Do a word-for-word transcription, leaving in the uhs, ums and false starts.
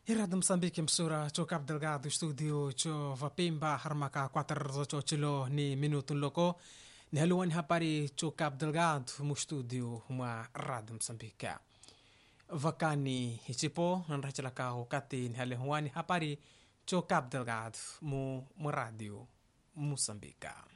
Irado Moçambique, emissora cho Cabo Delgado, estúdio cho Vapimba, harmaka quatro cho chilo ni minuto loco. Ni haluan hapari cho Cabo Delgado, mu estúdio uma Rádio Moçambique. Vakani hichipo, nanrachalaka wakati ni halehuani hapari cho Cabo Delgado, mu mu Rádio Moçambique.